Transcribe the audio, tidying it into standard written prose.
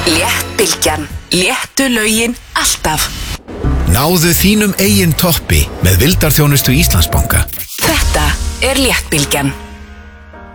Léttbylgjan. Léttu lögin alltaf. Náðu þínum eigin toppi með vildarþjónustu Íslandsbanka. Þetta Léttbylgjan.